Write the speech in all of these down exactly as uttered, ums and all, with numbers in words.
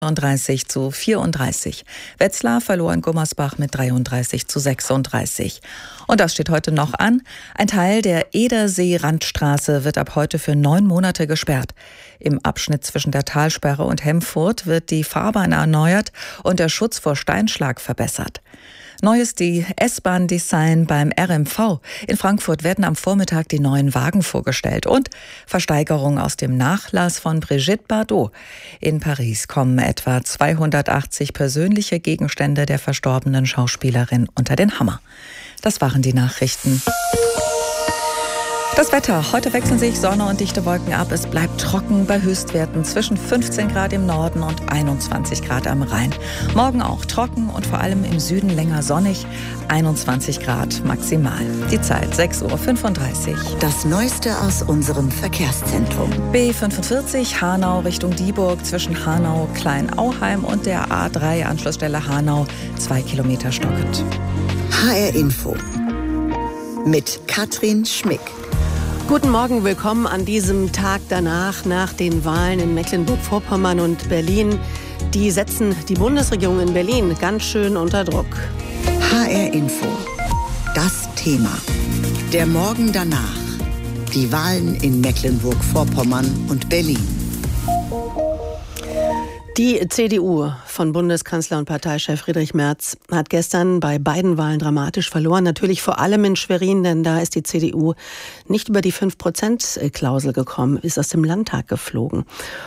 dreiunddreißig zu vierunddreißig. Wetzlar verlor in Gummersbach mit dreiunddreißig zu sechsunddreißig. Und das steht heute noch an. Ein Teil der Edersee-Randstraße wird ab heute für neun Monate gesperrt. Im Abschnitt zwischen der Talsperre und Hemfurt wird die Fahrbahn erneuert und der Schutz vor Steinschlag verbessert. Neu ist die S-Bahn-Design beim R M V. In Frankfurt werden am Vormittag die neuen Wagen vorgestellt und Versteigerung aus dem Nachlass von Brigitte Bardot. In Paris kommen etwa zweihundertachtzig persönliche Gegenstände der verstorbenen Schauspielerin unter den Hammer. Das waren die Nachrichten. Das Wetter. Heute wechseln sich Sonne und dichte Wolken ab. Es bleibt trocken bei Höchstwerten zwischen fünfzehn Grad im Norden und einundzwanzig Grad am Rhein. Morgen auch trocken und vor allem im Süden länger sonnig. einundzwanzig Grad maximal. Die Zeit sechs Uhr fünfunddreißig. Das Neueste aus unserem Verkehrszentrum. B fünfundvierzig Hanau Richtung Dieburg zwischen Hanau, Kleinauheim und der A drei Anschlussstelle Hanau. Zwei Kilometer stockend. H R Info mit Katrin Schmick. Guten Morgen, willkommen an diesem Tag danach, nach den Wahlen in Mecklenburg-Vorpommern und Berlin. Die setzen die Bundesregierung in Berlin ganz schön unter Druck. H R Info. Das Thema. Der Morgen danach. Die Wahlen in Mecklenburg-Vorpommern und Berlin. Die C D U von Bundeskanzler und Parteichef Friedrich Merz hat gestern bei beiden Wahlen dramatisch verloren. Natürlich vor allem in Schwerin, denn da ist die C D U nicht über die fünf Prozent Klausel gekommen, ist aus dem Landtag geflogen.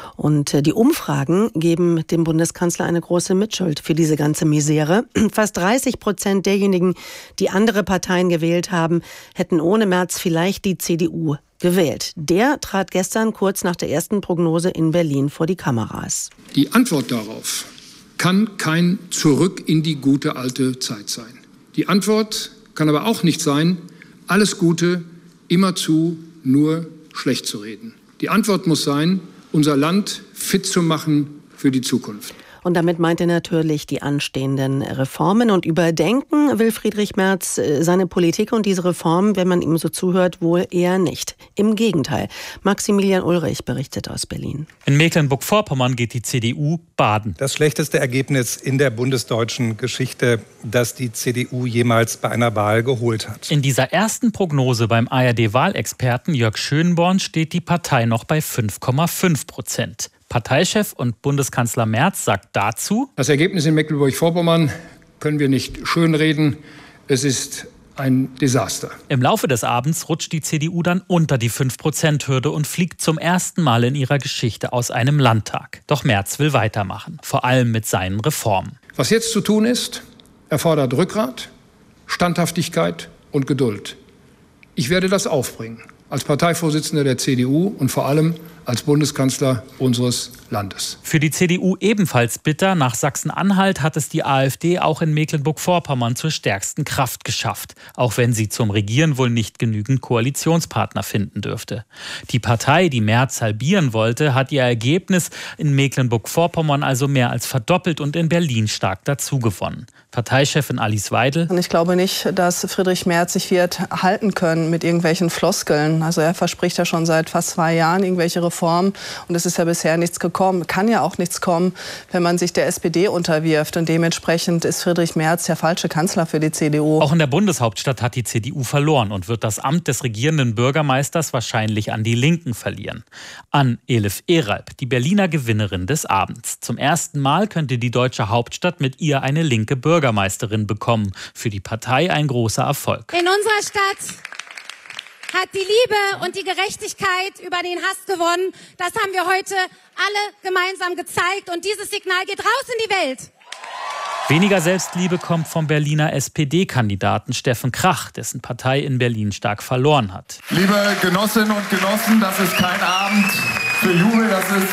Und die Umfragen geben dem Bundeskanzler eine große Mitschuld für diese ganze Misere. Fast dreißig Prozent derjenigen, die andere Parteien gewählt haben, hätten ohne Merz vielleicht die C D U gewählt. Der trat gestern kurz nach der ersten Prognose in Berlin vor die Kameras. Die Antwort darauf kann kein Zurück in die gute alte Zeit sein. Die Antwort kann aber auch nicht sein, alles Gute immerzu nur schlecht zu reden. Die Antwort muss sein, unser Land fit zu machen für die Zukunft. Und damit meint er natürlich die anstehenden Reformen. Und überdenken will Friedrich Merz seine Politik und diese Reformen, wenn man ihm so zuhört, wohl eher nicht. Im Gegenteil. Maximilian Ulrich berichtet aus Berlin. In Mecklenburg-Vorpommern geht die C D U baden. Das schlechteste Ergebnis in der bundesdeutschen Geschichte, das die C D U jemals bei einer Wahl geholt hat. In dieser ersten Prognose beim A R D-Wahlexperten Jörg Schönborn steht die Partei noch bei fünf Komma fünf Prozent. Parteichef und Bundeskanzler Merz sagt dazu: Das Ergebnis in Mecklenburg-Vorpommern können wir nicht schönreden. Es ist ein Desaster. Im Laufe des Abends rutscht die C D U dann unter die fünf Prozent Hürde und fliegt zum ersten Mal in ihrer Geschichte aus einem Landtag. Doch Merz will weitermachen, vor allem mit seinen Reformen. Was jetzt zu tun ist, erfordert Rückgrat, Standhaftigkeit und Geduld. Ich werde das aufbringen, als Parteivorsitzender der C D U und vor allem als Bundeskanzler unseres Landes. Für die C D U ebenfalls bitter. Nach Sachsen-Anhalt hat es die AfD auch in Mecklenburg-Vorpommern zur stärksten Kraft geschafft, auch wenn sie zum Regieren wohl nicht genügend Koalitionspartner finden dürfte. Die Partei, die Merz halbieren wollte, hat ihr Ergebnis in Mecklenburg-Vorpommern also mehr als verdoppelt und in Berlin stark dazugewonnen. Parteichefin Alice Weidel: Ich glaube nicht, dass Friedrich Merz sich wird halten können mit irgendwelchen Floskeln. Also er verspricht ja schon seit fast zwei Jahren irgendwelche Reformen. Und es ist ja bisher nichts gekommen. Kann ja auch nichts kommen, wenn man sich der S P D unterwirft. Und dementsprechend ist Friedrich Merz der falsche Kanzler für die C D U. Auch in der Bundeshauptstadt hat die C D U verloren und wird das Amt des regierenden Bürgermeisters wahrscheinlich an die Linken verlieren. An Elif Eralp, die Berliner Gewinnerin des Abends. Zum ersten Mal könnte die deutsche Hauptstadt mit ihr eine linke Bürgermeisterin bekommen. Für die Partei ein großer Erfolg. In unserer Stadt hat die Liebe und die Gerechtigkeit über den Hass gewonnen. Das haben wir heute alle gemeinsam gezeigt. Und dieses Signal geht raus in die Welt. Weniger Selbstliebe kommt vom Berliner S P D-Kandidaten Steffen Krach, dessen Partei in Berlin stark verloren hat. Liebe Genossinnen und Genossen, das ist kein Abend für Jubel. Das ist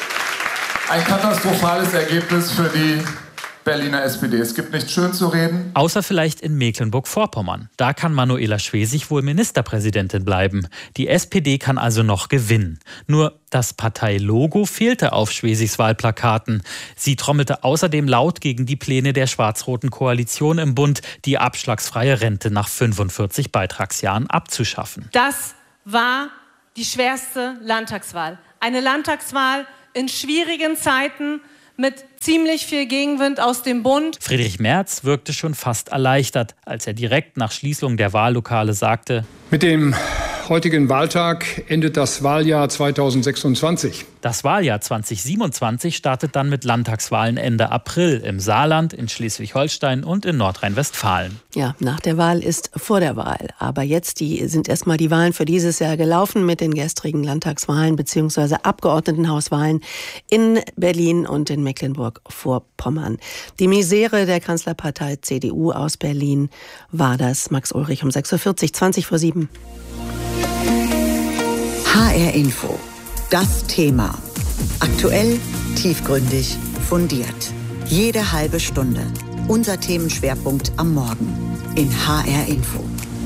ein katastrophales Ergebnis für die Berliner S P D. Es gibt nichts schön zu reden. Außer vielleicht in Mecklenburg-Vorpommern. Da kann Manuela Schwesig wohl Ministerpräsidentin bleiben. Die S P D kann also noch gewinnen. Nur das Parteilogo fehlte auf Schwesigs Wahlplakaten. Sie trommelte außerdem laut gegen die Pläne der schwarz-roten Koalition im Bund, die abschlagsfreie Rente nach fünfundvierzig Beitragsjahren abzuschaffen. Das war die schwerste Landtagswahl. Eine Landtagswahl in schwierigen Zeiten, mit ziemlich viel Gegenwind aus dem Bund. Friedrich Merz wirkte schon fast erleichtert, als er direkt nach Schließung der Wahllokale sagte: Mit dem heutigen Wahltag endet das Wahljahr zweitausendsechsundzwanzig. Das Wahljahr zweitausendsiebenundzwanzig startet dann mit Landtagswahlen Ende April im Saarland, in Schleswig-Holstein und in Nordrhein-Westfalen. Ja, nach der Wahl ist vor der Wahl. Aber jetzt die, sind erstmal die Wahlen für dieses Jahr gelaufen mit den gestrigen Landtagswahlen bzw. Abgeordnetenhauswahlen in Berlin und in Mecklenburg-Vorpommern. Die Misere der Kanzlerpartei C D U aus Berlin war das. Max Ulrich um sechs Uhr vierzig, zwanzig vor sieben. H R Info. Das Thema. Aktuell, tiefgründig, fundiert. Jede halbe Stunde. Unser Themenschwerpunkt am Morgen in H R Info.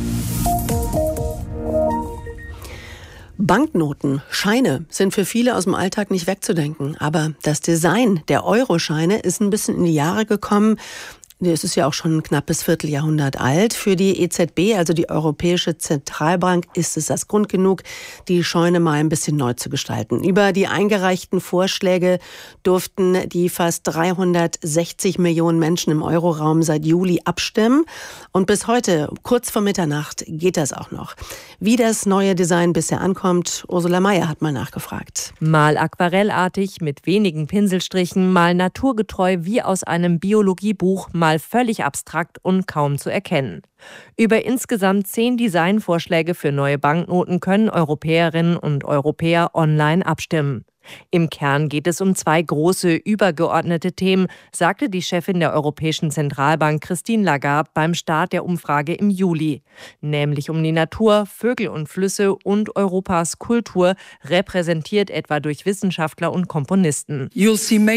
Banknoten, Scheine sind für viele aus dem Alltag nicht wegzudenken. Aber das Design der Euroscheine ist ein bisschen in die Jahre gekommen. Es ist ja auch schon ein knappes Vierteljahrhundert alt. Für die E Z B, also die Europäische Zentralbank, ist es das Grund genug, die Scheune mal ein bisschen neu zu gestalten. Über die eingereichten Vorschläge durften die fast dreihundertsechzig Millionen Menschen im Euroraum seit Juli abstimmen. Und bis heute, kurz vor Mitternacht, geht das auch noch. Wie das neue Design bisher ankommt, Ursula Mayer hat mal nachgefragt. Mal aquarellartig mit wenigen Pinselstrichen, mal naturgetreu wie aus einem Biologiebuch, mal völlig abstrakt und kaum zu erkennen. Über insgesamt zehn Designvorschläge für neue Banknoten können Europäerinnen und Europäer online abstimmen. Im Kern geht es um zwei große, übergeordnete Themen, sagte die Chefin der Europäischen Zentralbank Christine Lagarde beim Start der Umfrage im Juli. Nämlich um die Natur, Vögel und Flüsse und Europas Kultur, repräsentiert etwa durch Wissenschaftler und Komponisten. Sie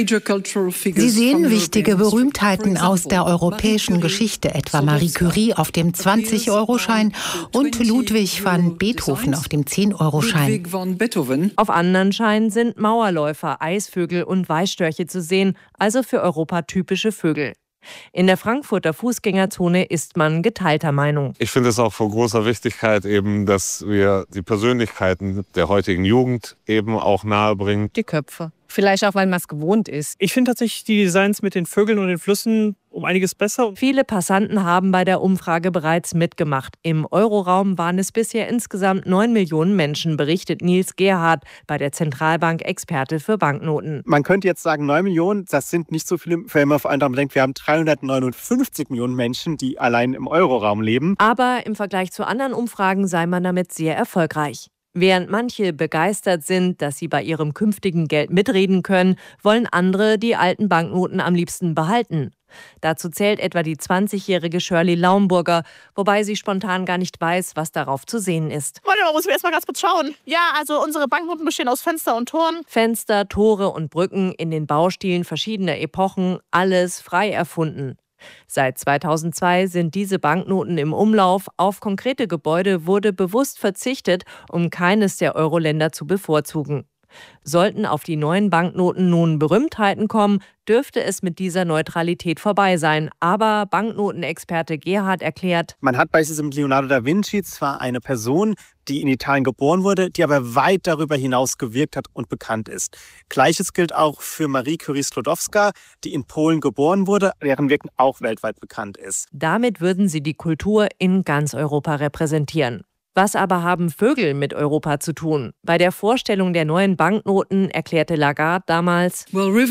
sehen wichtige Berühmtheiten aus der europäischen Geschichte, etwa Marie Curie auf dem zwanzig-Euro-Schein und Ludwig van Beethoven auf dem zehn-Euro-Schein. Auf anderen Scheinen sind Mauerläufer, Eisvögel und Weißstörche zu sehen, also für Europa typische Vögel. In der Frankfurter Fußgängerzone ist man geteilter Meinung. Ich finde es auch von großer Wichtigkeit, eben, dass wir die Persönlichkeiten der heutigen Jugend eben auch nahebringen. Die Köpfe. Vielleicht auch, weil man es gewohnt ist. Ich finde tatsächlich die Designs mit den Vögeln und den Flüssen um einiges besser. Viele Passanten haben bei der Umfrage bereits mitgemacht. Im Euroraum waren es bisher insgesamt neun Millionen Menschen, berichtet Nils Gerhardt bei der Zentralbank Experte für Banknoten. Man könnte jetzt sagen, neun Millionen, das sind nicht so viele, wenn man auf einen bedenkt, wir haben dreihundertneunundfünfzig Millionen Menschen, die allein im Euroraum leben. Aber im Vergleich zu anderen Umfragen sei man damit sehr erfolgreich. Während manche begeistert sind, dass sie bei ihrem künftigen Geld mitreden können, wollen andere die alten Banknoten am liebsten behalten. Dazu zählt etwa die zwanzigjährige Shirley Laumburger, wobei sie spontan gar nicht weiß, was darauf zu sehen ist. Warte mal, muss ich erst mal ganz kurz schauen. Ja, also unsere Banknoten bestehen aus Fenster und Toren. Fenster, Tore und Brücken in den Baustilen verschiedener Epochen, alles frei erfunden. Seit zweitausendzwei sind diese Banknoten im Umlauf. Auf konkrete Gebäude wurde bewusst verzichtet, um keines der Euro-Länder zu bevorzugen. Sollten auf die neuen Banknoten nun Berühmtheiten kommen, dürfte es mit dieser Neutralität vorbei sein. Aber Banknotenexperte Gerhard erklärt: Man hat beispielsweise mit Leonardo da Vinci zwar eine Person, die in Italien geboren wurde, die aber weit darüber hinaus gewirkt hat und bekannt ist. Gleiches gilt auch für Marie Curie Sklodowska, die in Polen geboren wurde, deren Wirken auch weltweit bekannt ist. Damit würden sie die Kultur in ganz Europa repräsentieren. Was aber haben Vögel mit Europa zu tun? Bei der Vorstellung der neuen Banknoten erklärte Lagarde damals: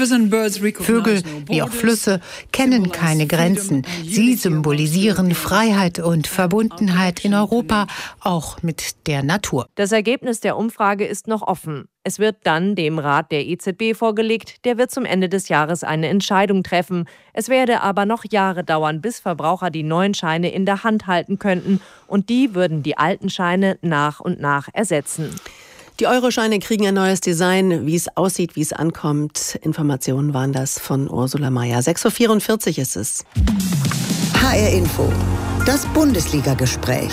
Vögel, wie auch Flüsse, kennen keine Grenzen. Sie symbolisieren Freiheit und Verbundenheit in Europa, auch mit der Natur. Das Ergebnis der Umfrage ist noch offen. Es wird dann dem Rat der E Z B vorgelegt. Der wird zum Ende des Jahres eine Entscheidung treffen. Es werde aber noch Jahre dauern, bis Verbraucher die neuen Scheine in der Hand halten könnten. Und die würden die alten Scheine nach und nach ersetzen. Die Euroscheine kriegen ein neues Design. Wie es aussieht, wie es ankommt. Informationen waren das von Ursula Mayer. sechs Uhr vierundvierzig ist es. H R Info. Das Bundesliga-Gespräch.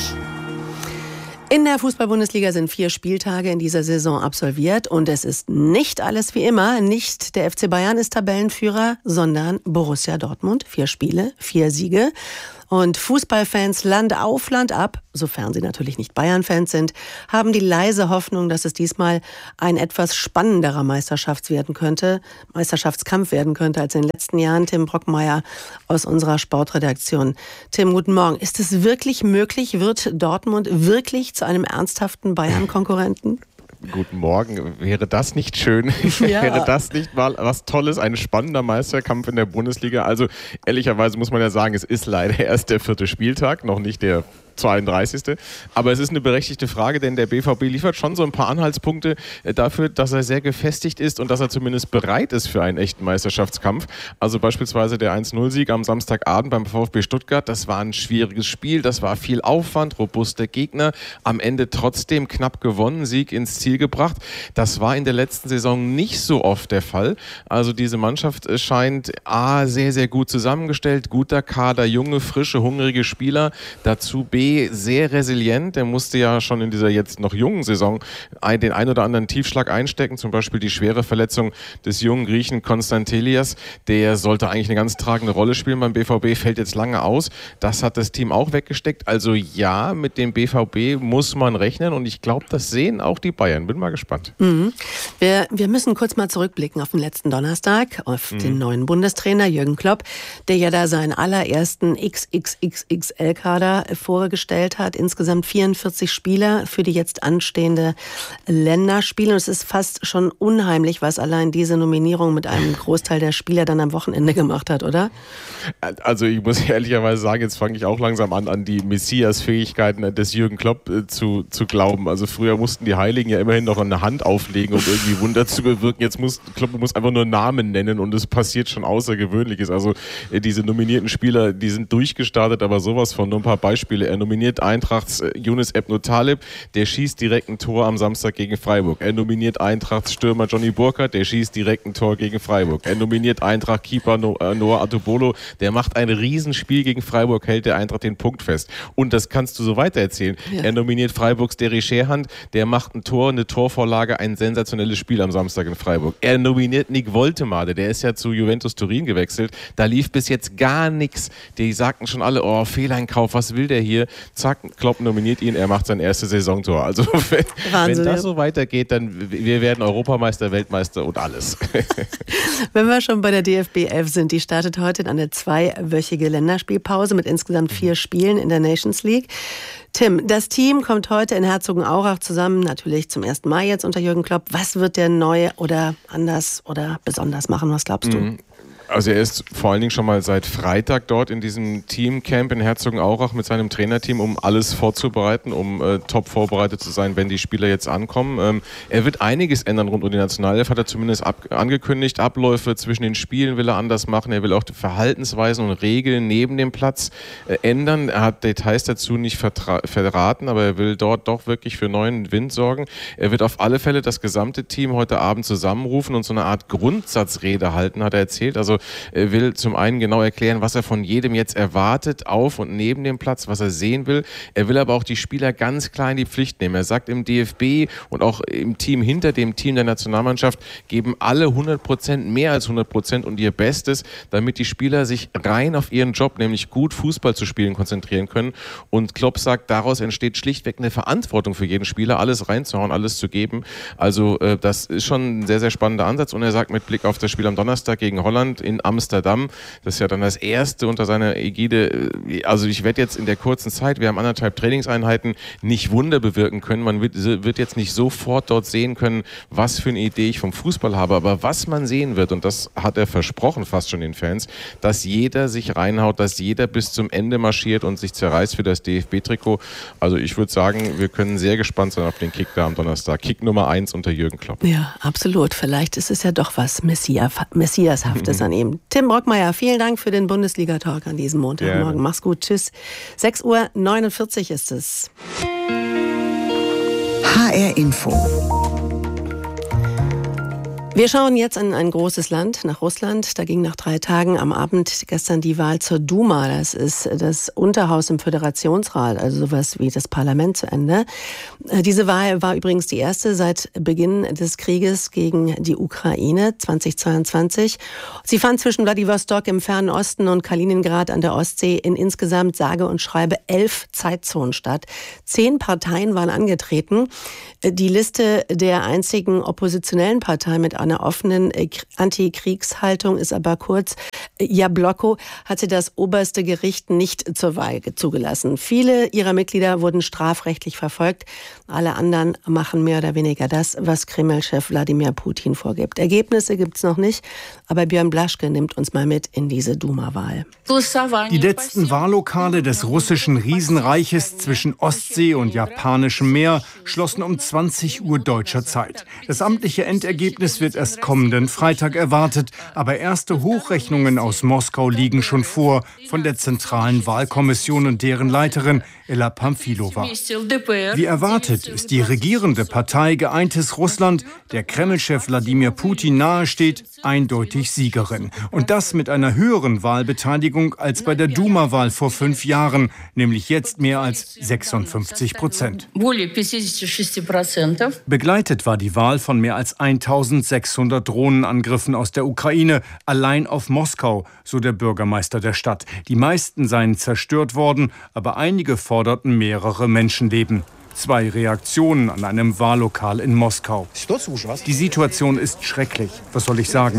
In der Fußball-Bundesliga sind vier Spieltage in dieser Saison absolviert und es ist nicht alles wie immer. Nicht der F C Bayern ist Tabellenführer, sondern Borussia Dortmund. Vier Spiele, vier Siege. Und Fußballfans Land auf, Land ab, sofern sie natürlich nicht Bayern-Fans sind, haben die leise Hoffnung, dass es diesmal ein etwas spannenderer Meisterschafts werden könnte, Meisterschaftskampf werden könnte als in den letzten Jahren. Tim Brockmeier aus unserer Sportredaktion. Tim, guten Morgen. Ist es wirklich möglich? Wird Dortmund wirklich zu einem ernsthaften Bayern-Konkurrenten? Guten Morgen. Wäre das nicht schön? Ja. Wäre das nicht mal was Tolles? Ein spannender Meisterkampf in der Bundesliga? Also ehrlicherweise muss man ja sagen, es ist leider erst der vierte Spieltag, noch nicht der zweiunddreißigste Aber es ist eine berechtigte Frage, denn der B V B liefert schon so ein paar Anhaltspunkte dafür, dass er sehr gefestigt ist und dass er zumindest bereit ist für einen echten Meisterschaftskampf. Also beispielsweise der eins null Sieg am Samstagabend beim VfB Stuttgart. Das war ein schwieriges Spiel, das war viel Aufwand, robuster Gegner. Am Ende trotzdem knapp gewonnen, Sieg ins Ziel gebracht. Das war in der letzten Saison nicht so oft der Fall. Also diese Mannschaft scheint A, sehr, sehr gut zusammengestellt, guter Kader, junge, frische, hungrige Spieler. Dazu B, sehr resilient. Der musste ja schon in dieser jetzt noch jungen Saison ein, den ein oder anderen Tiefschlag einstecken, zum Beispiel die schwere Verletzung des jungen Griechen Konstantelias. Der sollte eigentlich eine ganz tragende Rolle spielen beim B V B, fällt jetzt lange aus. Das hat das Team auch weggesteckt. Also ja, mit dem B V B muss man rechnen und ich glaube, das sehen auch die Bayern. Bin mal gespannt. Mhm. Wir, wir müssen kurz mal zurückblicken auf den letzten Donnerstag, auf mhm. den neuen Bundestrainer Jürgen Klopp, der ja da seinen allerersten X X X X L-Kader vorgestellt hat. Insgesamt vierundvierzig Spieler für die jetzt anstehende Länderspiele. Und es ist fast schon unheimlich, was allein diese Nominierung mit einem Großteil der Spieler dann am Wochenende gemacht hat, oder? Also ich muss ehrlicherweise sagen, jetzt fange ich auch langsam an, an die Messias-Fähigkeiten des Jürgen Klopp äh, zu, zu glauben. Also früher mussten die Heiligen ja immerhin noch eine Hand auflegen, um irgendwie Wunder zu bewirken. Jetzt muss Klopp muss einfach nur Namen nennen und es passiert schon Außergewöhnliches. Also äh, diese nominierten Spieler, die sind durchgestartet, aber sowas von. Nur ein paar Beispiele. Er nominiert Eintrachts äh, Yunus Ebno Taleb, der schießt direkt ein Tor am Samstag gegen Freiburg. Er nominiert Eintrachts Stürmer Johnny Burkhardt, der schießt direkt ein Tor gegen Freiburg. Er nominiert Eintracht Keeper no, äh, Noah Atubolo, der macht ein Riesenspiel gegen Freiburg, hält der Eintracht den Punkt fest. Und das kannst du so weitererzählen. Ja. Er nominiert Freiburgs Derry Scherhand, der macht ein Tor, eine Torvorlage, ein sensationelles Spiel am Samstag in Freiburg. Er nominiert Nick Woltemade, der ist ja zu Juventus Turin gewechselt. Da lief bis jetzt gar nichts. Die sagten schon alle, oh, Fehleinkauf, was will der hier? Zack, Klopp nominiert ihn, er macht sein erstes Saisontor. Also wenn, wenn das so weitergeht, dann wir werden Europameister, Weltmeister und alles. Wenn wir schon bei der D F B elf sind, die startet heute in eine zweiwöchige Länderspielpause mit insgesamt vier Spielen in der Nations League. Tim, das Team kommt heute in Herzogenaurach zusammen, natürlich zum ersten Mal jetzt unter Jürgen Klopp. Was wird der neu oder anders oder besonders machen? Was glaubst du? Mhm. Also er ist vor allen Dingen schon mal seit Freitag dort in diesem Teamcamp in Herzogenaurach mit seinem Trainerteam, um alles vorzubereiten, um äh, top vorbereitet zu sein, wenn die Spieler jetzt ankommen. Ähm, er wird einiges ändern rund um die Nationalelf, hat er zumindest ab, angekündigt. Abläufe zwischen den Spielen will er anders machen. Er will auch die Verhaltensweisen und Regeln neben dem Platz äh, ändern. Er hat Details dazu nicht vertra- verraten, aber er will dort doch wirklich für neuen Wind sorgen. Er wird auf alle Fälle das gesamte Team heute Abend zusammenrufen und so eine Art Grundsatzrede halten, hat er erzählt. Also er will zum einen genau erklären, was er von jedem jetzt erwartet, auf und neben dem Platz, was er sehen will. Er will aber auch die Spieler ganz klar in die Pflicht nehmen. Er sagt, im D F B und auch im Team hinter dem Team der Nationalmannschaft geben alle hundert Prozent, mehr als hundert Prozent und ihr Bestes, damit die Spieler sich rein auf ihren Job, nämlich gut Fußball zu spielen, konzentrieren können. Und Klopp sagt, daraus entsteht schlichtweg eine Verantwortung für jeden Spieler, alles reinzuhauen, alles zu geben. Also äh, das ist schon ein sehr, sehr spannender Ansatz. Und er sagt mit Blick auf das Spiel am Donnerstag gegen Holland in Amsterdam. Das ist ja dann das erste unter seiner Ägide. Also ich werde jetzt in der kurzen Zeit, wir haben anderthalb Trainingseinheiten, nicht Wunder bewirken können. Man wird, wird jetzt nicht sofort dort sehen können, was für eine Idee ich vom Fußball habe. Aber was man sehen wird, und das hat er versprochen fast schon den Fans, dass jeder sich reinhaut, dass jeder bis zum Ende marschiert und sich zerreißt für das D F B-Trikot. Also ich würde sagen, wir können sehr gespannt sein auf den Kick da am Donnerstag. Kick Nummer eins unter Jürgen Klopp. Ja, absolut. Vielleicht ist es ja doch was Messias, Messiashaftes an ihm. Tim Brockmeier, vielen Dank für den Bundesliga-Talk an diesem Montagmorgen. Gerne. Mach's gut, tschüss. sechs Uhr neunundvierzig ist es. H R Info. Wir schauen jetzt in ein großes Land, nach Russland. Da ging nach drei Tagen am Abend gestern die Wahl zur Duma. Das ist das Unterhaus im Föderationsrat, also sowas wie das Parlament, zu Ende. Diese Wahl war übrigens die erste seit Beginn des Krieges gegen die Ukraine zweitausendzweiundzwanzig. Sie fand zwischen Wladiwostok im fernen Osten und Kaliningrad an der Ostsee in insgesamt sage und schreibe elf Zeitzonen statt. Zehn Parteien waren angetreten. Die Liste der einzigen oppositionellen Partei mit einer offenen Antikriegshaltung ist aber kurz. Jabloko hatte das oberste Gericht nicht zur Wahl zugelassen. Viele ihrer Mitglieder wurden strafrechtlich verfolgt. Alle anderen machen mehr oder weniger das, was Kreml-Chef Wladimir Putin vorgibt. Ergebnisse gibt es noch nicht, aber Björn Blaschke nimmt uns mal mit in diese Duma-Wahl. Die letzten Wahllokale des russischen Riesenreiches zwischen Ostsee und Japanischem Meer schlossen um zwanzig Uhr deutscher Zeit. Das amtliche Endergebnis wird erst kommenden Freitag erwartet, aber erste Hochrechnungen aus Moskau liegen schon vor, von der Zentralen Wahlkommission und deren Leiterin Ella Pamfilova. Wie erwartet ist die regierende Partei Geeintes Russland, der Kreml-Chef Wladimir Putin nahesteht, eindeutig Siegerin. Und das mit einer höheren Wahlbeteiligung als bei der Duma-Wahl vor fünf Jahren, nämlich jetzt mehr als sechsundfünfzig Prozent. Begleitet war die Wahl von mehr als eintausendsechshundert Drohnenangriffen aus der Ukraine, allein auf Moskau, so der Bürgermeister der Stadt. Die meisten seien zerstört worden, aber einige forderten mehrere Menschenleben. Zwei Reaktionen an einem Wahllokal in Moskau. Die Situation ist schrecklich. Was soll ich sagen?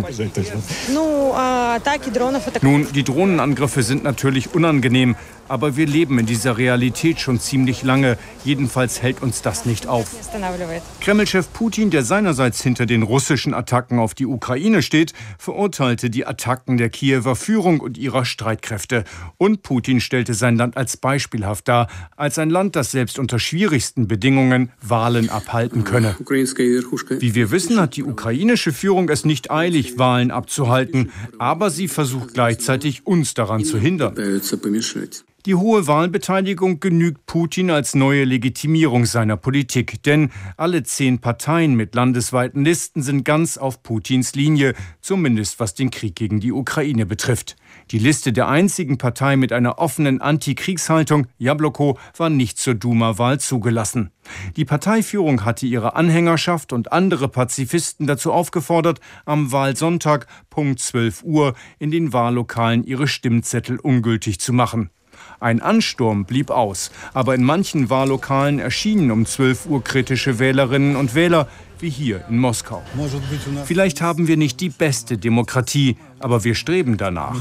Nun, die Drohnenangriffe sind natürlich unangenehm, aber wir leben in dieser Realität schon ziemlich lange. Jedenfalls hält uns das nicht auf. Kreml-Chef Putin, der seinerseits hinter den russischen Attacken auf die Ukraine steht, verurteilte die Attacken der Kiewer Führung und ihrer Streitkräfte. Und Putin stellte sein Land als beispielhaft dar, als ein Land, das selbst unter schwierigsten Bedingungen Wahlen abhalten könne. Wie wir wissen, hat die ukrainische Führung es nicht eilig, Wahlen abzuhalten, aber sie versucht gleichzeitig, uns daran zu hindern. Die hohe Wahlbeteiligung genügt Putin als neue Legitimierung seiner Politik. Denn alle zehn Parteien mit landesweiten Listen sind ganz auf Putins Linie, zumindest was den Krieg gegen die Ukraine betrifft. Die Liste der einzigen Partei mit einer offenen Antikriegshaltung, Jabloko, war nicht zur Duma-Wahl zugelassen. Die Parteiführung hatte ihre Anhängerschaft und andere Pazifisten dazu aufgefordert, am Wahlsonntag Punkt zwölf Uhr in den Wahllokalen ihre Stimmzettel ungültig zu machen. Ein Ansturm blieb aus, aber in manchen Wahllokalen erschienen um zwölf Uhr kritische Wählerinnen und Wähler, wie hier in Moskau. Vielleicht haben wir nicht die beste Demokratie, aber wir streben danach.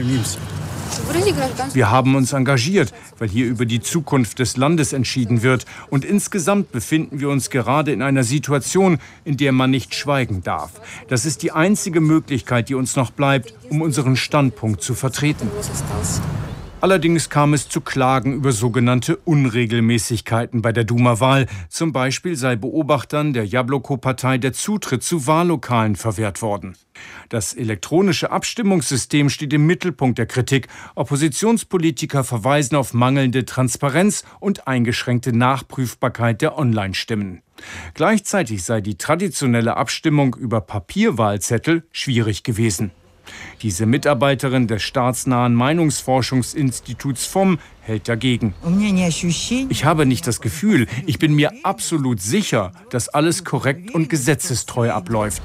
Wir haben uns engagiert, weil hier über die Zukunft des Landes entschieden wird. Und insgesamt befinden wir uns gerade in einer Situation, in der man nicht schweigen darf. Das ist die einzige Möglichkeit, die uns noch bleibt, um unseren Standpunkt zu vertreten. Allerdings kam es zu Klagen über sogenannte Unregelmäßigkeiten bei der Duma-Wahl. Zum Beispiel sei Beobachtern der Jabloko-Partei der Zutritt zu Wahllokalen verwehrt worden. Das elektronische Abstimmungssystem steht im Mittelpunkt der Kritik. Oppositionspolitiker verweisen auf mangelnde Transparenz und eingeschränkte Nachprüfbarkeit der Online-Stimmen. Gleichzeitig sei die traditionelle Abstimmung über Papierwahlzettel schwierig gewesen. Diese Mitarbeiterin des staatsnahen Meinungsforschungsinstituts F O M hält dagegen. Ich habe nicht das Gefühl, ich bin mir absolut sicher, dass alles korrekt und gesetzestreu abläuft.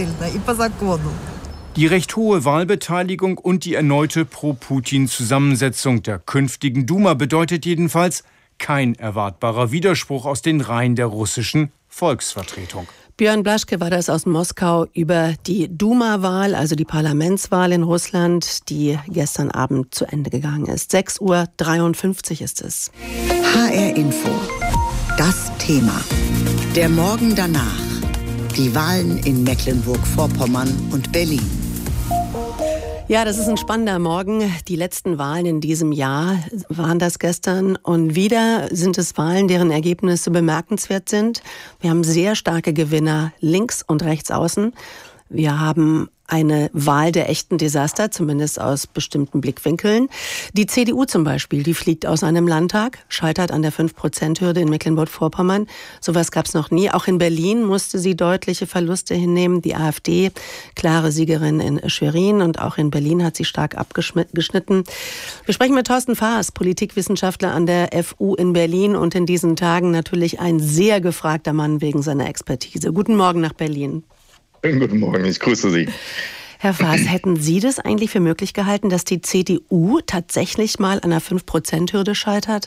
Die recht hohe Wahlbeteiligung und die erneute Pro-Putin-Zusammensetzung der künftigen Duma bedeutet jedenfalls kein erwartbarer Widerspruch aus den Reihen der russischen Volksvertretung. Björn Blaschke war das aus Moskau über die Duma-Wahl, also die Parlamentswahl in Russland, die gestern Abend zu Ende gegangen ist. sechs Uhr dreiundfünfzig ist es. H R Info. Das Thema. Der Morgen danach. Die Wahlen in Mecklenburg-Vorpommern und Berlin. Ja, das ist ein spannender Morgen. Die letzten Wahlen in diesem Jahr waren das gestern. Und wieder sind es Wahlen, deren Ergebnisse bemerkenswert sind. Wir haben sehr starke Gewinner links und rechts außen. Wir haben eine Wahl der echten Desaster, zumindest aus bestimmten Blickwinkeln. Die C D U zum Beispiel, die fliegt aus einem Landtag, scheitert an der fünf Prozent Hürde in Mecklenburg-Vorpommern. Sowas gab es noch nie. Auch in Berlin musste sie deutliche Verluste hinnehmen. Die AfD, klare Siegerin in Schwerin, und auch in Berlin hat sie stark abgeschnitten. Wir sprechen mit Thorsten Faas, Politikwissenschaftler an der F U in Berlin und in diesen Tagen natürlich ein sehr gefragter Mann wegen seiner Expertise. Guten Morgen nach Berlin. Guten Morgen, ich grüße Sie. Herr Faas, hätten Sie das eigentlich für möglich gehalten, dass die C D U tatsächlich mal an einer fünf Prozent Hürde scheitert?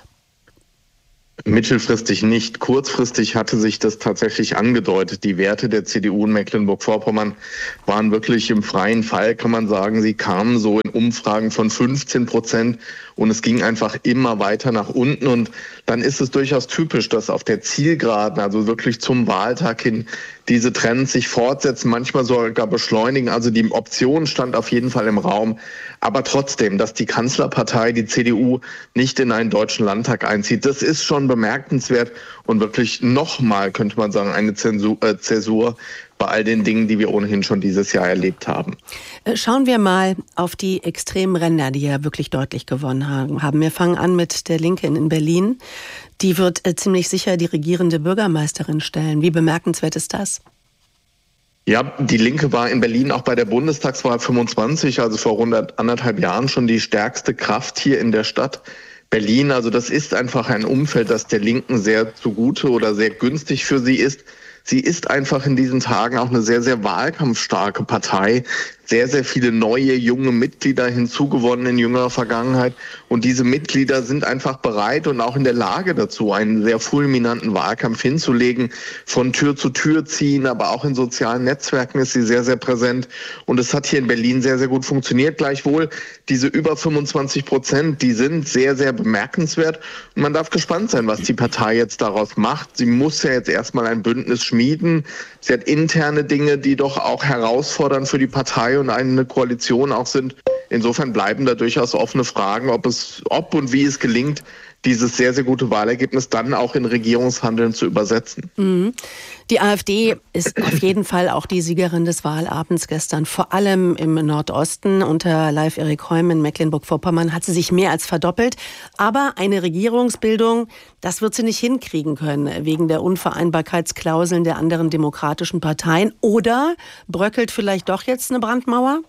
Mittelfristig nicht. Kurzfristig hatte sich das tatsächlich angedeutet. Die Werte der C D U in Mecklenburg-Vorpommern waren wirklich im freien Fall, kann man sagen. Sie kamen so in Umfragen von fünfzehn Prozent und es ging einfach immer weiter nach unten. Und dann ist es durchaus typisch, dass auf der Zielgeraden, also wirklich zum Wahltag hin, diese Trends sich fortsetzen, manchmal sogar beschleunigen. Also die Option stand auf jeden Fall im Raum. Aber trotzdem, dass die Kanzlerpartei, die C D U, nicht in einen deutschen Landtag einzieht, das ist schon bemerkenswert und wirklich nochmal, könnte man sagen, eine Zensur, äh, Zäsur bei all den Dingen, die wir ohnehin schon dieses Jahr erlebt haben. Schauen wir mal auf die extremen Ränder, die ja wirklich deutlich gewonnen haben. Wir fangen an mit der Linken in Berlin. Die wird äh, ziemlich sicher die regierende Bürgermeisterin stellen. Wie bemerkenswert ist das? Ja, die Linke war in Berlin auch bei der Bundestagswahl fünfundzwanzig, also vor rund anderthalb Jahren, schon die stärkste Kraft hier in der Stadt Berlin. Also das ist einfach ein Umfeld, das der Linken sehr zugute oder sehr günstig für sie ist. Sie ist einfach in diesen Tagen auch eine sehr, sehr wahlkampfstarke Partei. Sehr, sehr viele neue, junge Mitglieder hinzugewonnen in jüngerer Vergangenheit. Und diese Mitglieder sind einfach bereit und auch in der Lage dazu, einen sehr fulminanten Wahlkampf hinzulegen, von Tür zu Tür ziehen, aber auch in sozialen Netzwerken ist sie sehr, sehr präsent. Und es hat hier in Berlin sehr, sehr gut funktioniert. Gleichwohl, diese über fünfundzwanzig Prozent, die sind sehr, sehr bemerkenswert. Und man darf gespannt sein, was die Partei jetzt daraus macht. Sie muss ja jetzt erstmal ein Bündnis schmieden. Sie hat interne Dinge, die doch auch herausfordernd für die Partei und eine Koalition auch sind. Insofern bleiben da durchaus offene Fragen, ob es, ob und wie es gelingt, dieses sehr, sehr gute Wahlergebnis dann auch in Regierungshandeln zu übersetzen. Mhm. Die AfD ist auf jeden Fall auch die Siegerin des Wahlabends gestern. Vor allem im Nordosten unter Leif Erik Heum in Mecklenburg-Vorpommern hat sie sich mehr als verdoppelt. Aber eine Regierungsbildung, das wird sie nicht hinkriegen können, wegen der Unvereinbarkeitsklauseln der anderen demokratischen Parteien. Oder bröckelt vielleicht doch jetzt eine Brandmauer?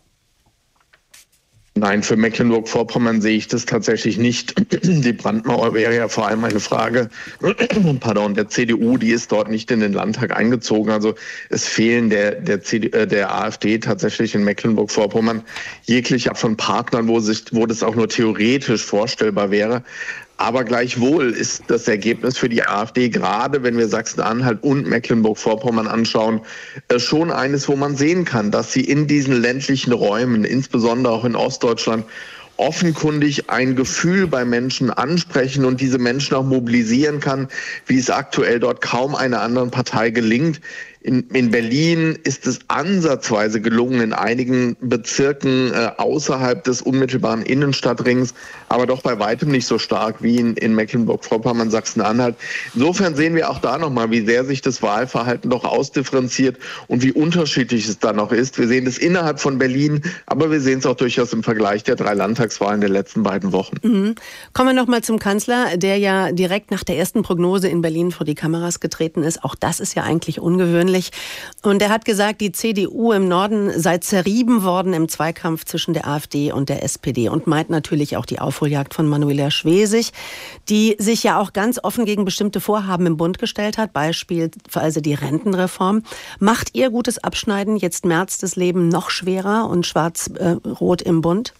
Nein, für Mecklenburg-Vorpommern sehe ich das tatsächlich nicht. Die Brandmauer wäre ja vor allem eine Frage pardon, der C D U, die ist dort nicht in den Landtag eingezogen. Also es fehlen der, der, C D, äh, der AfD tatsächlich in Mecklenburg-Vorpommern jegliche von Partnern, wo, sich, wo das auch nur theoretisch vorstellbar wäre. Aber gleichwohl ist das Ergebnis für die AfD, gerade wenn wir Sachsen-Anhalt und Mecklenburg-Vorpommern anschauen, schon eines, wo man sehen kann, dass sie in diesen ländlichen Räumen, insbesondere auch in Ostdeutschland, offenkundig ein Gefühl bei Menschen ansprechen und diese Menschen auch mobilisieren kann, wie es aktuell dort kaum einer anderen Partei gelingt. In, in Berlin ist es ansatzweise gelungen, in einigen Bezirken äh, außerhalb des unmittelbaren Innenstadtrings, aber doch bei weitem nicht so stark wie in, in Mecklenburg-Vorpommern, Sachsen-Anhalt. Insofern sehen wir auch da nochmal, wie sehr sich das Wahlverhalten doch ausdifferenziert und wie unterschiedlich es da noch ist. Wir sehen es innerhalb von Berlin, aber wir sehen es auch durchaus im Vergleich der drei Landtagswahlen der letzten beiden Wochen. Mhm. Kommen wir nochmal zum Kanzler, der ja direkt nach der ersten Prognose in Berlin vor die Kameras getreten ist. Auch das ist ja eigentlich ungewöhnlich. Und er hat gesagt, die C D U im Norden sei zerrieben worden im Zweikampf zwischen der AfD und der S P D und meint natürlich auch die Aufholjagd von Manuela Schwesig, die sich ja auch ganz offen gegen bestimmte Vorhaben im Bund gestellt hat, beispielsweise die Rentenreform. Macht ihr gutes Abschneiden jetzt Merz das Leben noch schwerer und schwarz-rot im Bund?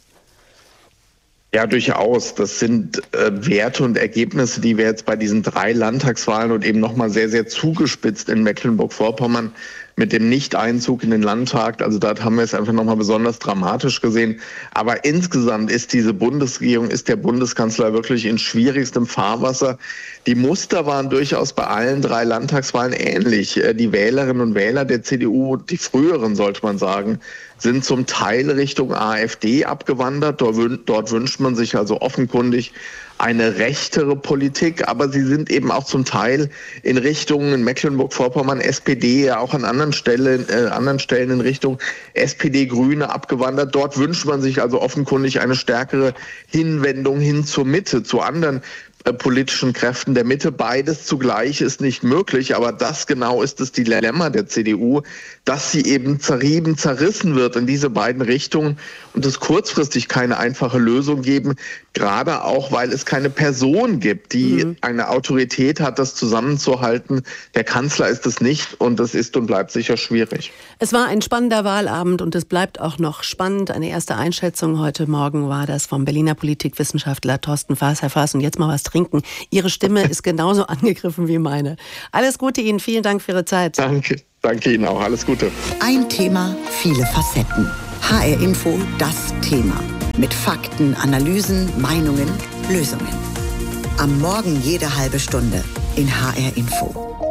Ja, durchaus. Das sind äh, Werte und Ergebnisse, die wir jetzt bei diesen drei Landtagswahlen und eben nochmal sehr, sehr zugespitzt in Mecklenburg-Vorpommern mit dem Nicht-Einzug in den Landtag, also da haben wir es einfach nochmal besonders dramatisch gesehen. Aber insgesamt ist diese Bundesregierung, ist der Bundeskanzler wirklich in schwierigstem Fahrwasser. Die Muster waren durchaus bei allen drei Landtagswahlen ähnlich. Die Wählerinnen und Wähler der C D U, die früheren sollte man sagen, sind zum Teil Richtung AfD abgewandert. Dort, dort wünscht man sich also offenkundig eine rechtere Politik, aber sie sind eben auch zum Teil in Richtung in Mecklenburg-Vorpommern S P D, ja auch an anderen Stellen, äh, anderen Stellen in Richtung S P D Grüne abgewandert. Dort wünscht man sich also offenkundig eine stärkere Hinwendung hin zur Mitte, zu anderen äh, politischen Kräften der Mitte. Beides zugleich ist nicht möglich, aber das genau ist das Dilemma der C D U, dass sie eben zerrieben, zerrissen wird in diese beiden Richtungen und es kurzfristig keine einfache Lösung geben, gerade auch, weil es keine Person gibt, die mhm. eine Autorität hat, das zusammenzuhalten. Der Kanzler ist es nicht und das ist und bleibt sicher schwierig. Es war ein spannender Wahlabend und es bleibt auch noch spannend. Eine erste Einschätzung heute Morgen war das vom Berliner Politikwissenschaftler Thorsten Faas. Herr Faas, und jetzt mal was trinken. Ihre Stimme ist genauso angegriffen wie meine. Alles Gute Ihnen, vielen Dank für Ihre Zeit. Danke, danke Ihnen auch. Alles Gute. Ein Thema, viele Facetten. H R Info, das Thema. Mit Fakten, Analysen, Meinungen, Lösungen. Am Morgen jede halbe Stunde in H R Info.